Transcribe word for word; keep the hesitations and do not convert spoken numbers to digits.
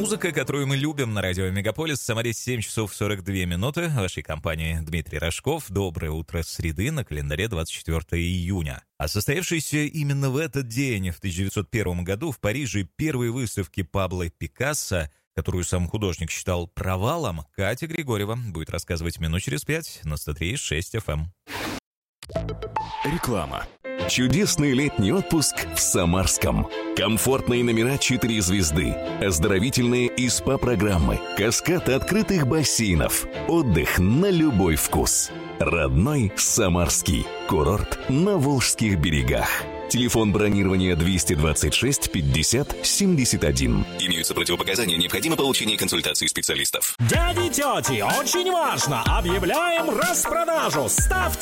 Музыка, которую мы любим на радио Мегаполис. В Самаре семь часов сорок две минуты. В вашей компании Дмитрий Рожков. Доброе утро среды, на календаре двадцать четвёртое июня. А состоявшийся именно в этот день, в тысяча девятьсот первом году, в Париже первой выставки Пабло Пикассо, которую сам художник считал провалом, Катя Григорьева будет рассказывать минут через пять на сто три и шесть эф эм. Реклама. Чудесный летний отпуск в Самарском. Комфортные номера четыре звезды, оздоровительные и СПА-программы, каскад открытых бассейнов, отдых на любой вкус. Родной Самарский. Курорт на Волжских берегах. Телефон бронирования двести двадцать шесть пятьдесят семьдесят один. Имеются противопоказания, необходимо получение консультации специалистов. Дяди и тети, очень важно! Объявляем распродажу! Ставьте